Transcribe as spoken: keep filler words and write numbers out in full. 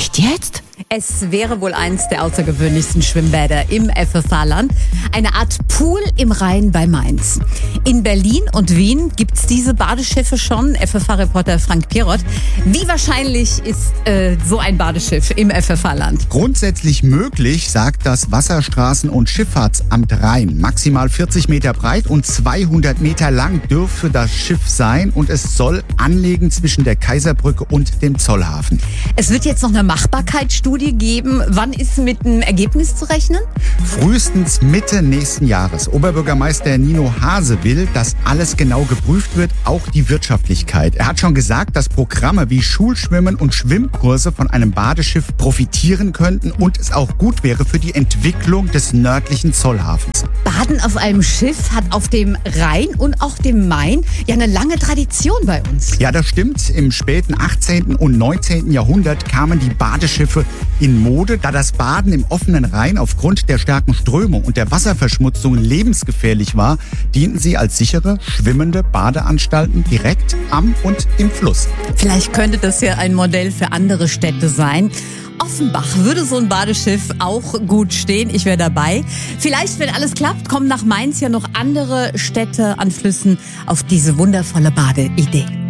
Echt jetzt? Es wäre wohl eins der außergewöhnlichsten Schwimmbäder im F F H-Land. Eine Art Pool im Rhein bei Mainz. In Berlin und Wien gibt's diese Badeschiffe schon. F F H-Reporter Frank Pierrot. Wie wahrscheinlich ist äh, so ein Badeschiff im F F H-Land? Grundsätzlich möglich, sagt das Wasserstraßen- und Schifffahrtsamt Rhein. Maximal vierzig Meter breit und zweihundert Meter lang dürfe das Schiff sein und es soll anlegen zwischen der Kaiserbrücke und dem Zollhafen. Es wird jetzt noch eine Machbarkeitsstudie geben. Wann ist mit einem Ergebnis zu rechnen? Frühestens Mitte nächsten Jahres. Oberbürgermeister Nino Hase will, dass alles genau geprüft wird, auch die Wirtschaftlichkeit. Er hat schon gesagt, dass Programme wie Schulschwimmen und Schwimmkurse von einem Badeschiff profitieren könnten und es auch gut wäre für die Entwicklung des nördlichen Zollhafens. Baden auf einem Schiff hat auf dem Rhein und auch dem Main ja eine lange Tradition bei uns. Ja, das stimmt. Im späten achtzehnten und neunzehnten Jahrhundert kamen die Badeschiffe in Mode, da das Baden im offenen Rhein aufgrund der starken Strömung und der Wasserverschmutzung lebensgefährlich war, dienten sie als sichere, schwimmende Badeanstalten direkt am und im Fluss. Vielleicht könnte das ja ein Modell für andere Städte sein. Offenbach würde so ein Badeschiff auch gut stehen. Ich wäre dabei. Vielleicht, wenn alles klappt, kommen nach Mainz ja noch andere Städte an Flüssen auf diese wundervolle Badeidee.